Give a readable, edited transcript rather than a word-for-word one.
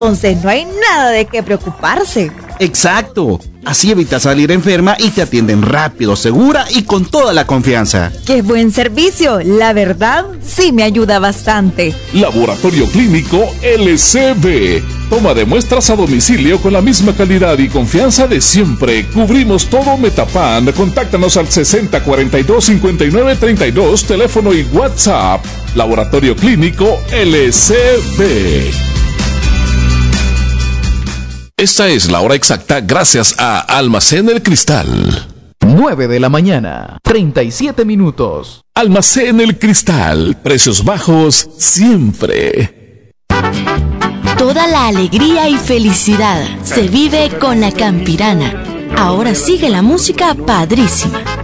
Entonces no hay nada de qué preocuparse. Exacto. Así evitas salir enferma y te atienden rápido, segura y con toda la confianza. ¡Qué buen servicio! La verdad, sí me ayuda bastante. Laboratorio Clínico LCB. Toma de muestras a domicilio con la misma calidad y confianza de siempre. Cubrimos todo Metapan. Contáctanos al 6042-5932, teléfono y WhatsApp. Laboratorio Clínico LCB. Esta es la hora exacta gracias a Almacén El Cristal. 9 de la mañana, 37 minutos. Almacén El Cristal, precios bajos siempre. Toda la alegría y felicidad se vive con La Campirana. Ahora sigue la música padrísima.